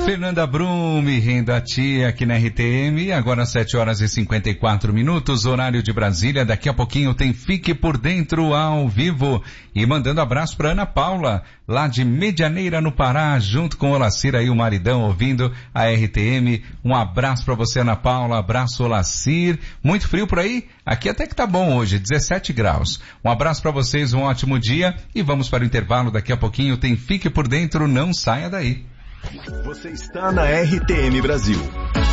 Fernanda Brum, rindo a tia aqui na RTM, agora 7h54, horário de Brasília. Daqui a pouquinho tem Fique por Dentro ao vivo. E mandando abraço para Ana Paula, lá de Medianeira, no Pará, junto com o Olacir aí, o maridão, ouvindo a RTM. Um abraço para você, Ana Paula, abraço, Olacir. Muito frio por aí? Aqui até que tá bom hoje, 17 graus. Um abraço para vocês, um ótimo dia e vamos para o intervalo. Daqui a pouquinho tem Fique por Dentro, não saia daí. Você está na RTM Brasil.